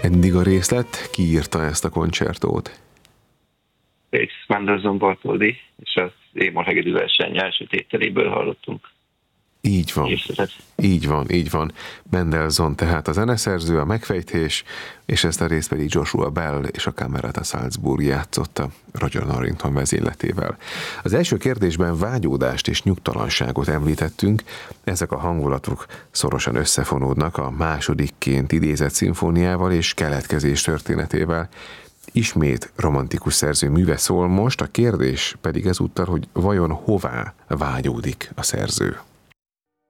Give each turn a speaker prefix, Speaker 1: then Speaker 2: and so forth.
Speaker 1: Eddig a részlet, ki írta ezt a koncertót?
Speaker 2: Felix Mendelssohn Bartholdy, és az Émor hegedű verseny első tételéből hallottunk.
Speaker 1: Így van,
Speaker 2: Részletet.
Speaker 1: így van. Mendelssohn tehát a zeneszerző, a megfejtés, és ezt a részt pedig Joshua Bell és a Camerata Salzburg játszotta Roger Norrington vezényletével. Az első kérdésben vágyódást és nyugtalanságot említettünk, ezek a hangulatok szorosan összefonódnak a másodikként idézett szimfóniával és keletkezés történetével. Ismét romantikus szerző műve szól most, a kérdés pedig ezúttal, hogy vajon hová vágyódik a szerző.